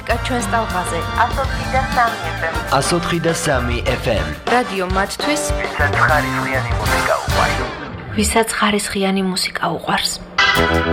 მუსიკა ჩვენს ტალღაზე 104.3 FM. 104.3 FM. რადიო მათთვის, ვისაც ხარისხიანი მუსიკა უყვარს. ვისაც ხარისხიანი მუსიკა უყვარს.